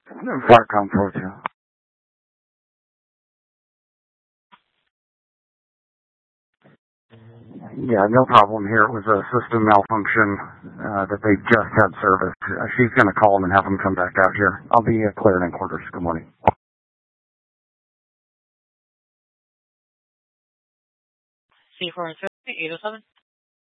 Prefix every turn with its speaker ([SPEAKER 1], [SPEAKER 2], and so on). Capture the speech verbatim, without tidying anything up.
[SPEAKER 1] Firecom four two. Yeah, no problem here. It was a system malfunction uh, that they just had service. Uh, she's going to call them and have them come back out here. I'll be uh, clearing in quarters. Good morning.
[SPEAKER 2] C four eight oh seven.